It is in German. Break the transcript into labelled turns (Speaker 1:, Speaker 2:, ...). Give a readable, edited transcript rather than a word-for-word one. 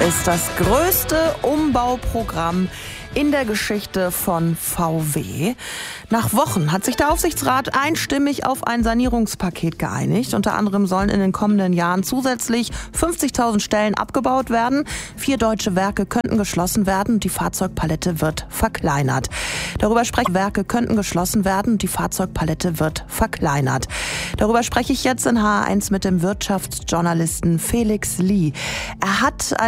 Speaker 1: ist das größte Umbauprogramm in der Geschichte von VW. Nach Wochen hat sich der Aufsichtsrat einstimmig auf ein Sanierungspaket geeinigt. Unter anderem sollen in den kommenden Jahren zusätzlich 50.000 Stellen abgebaut werden. 4 deutsche Werke könnten geschlossen werden und die Fahrzeugpalette wird verkleinert. Darüber spreche ich jetzt in H1 mit dem Wirtschaftsjournalisten Felix Lie. Er hat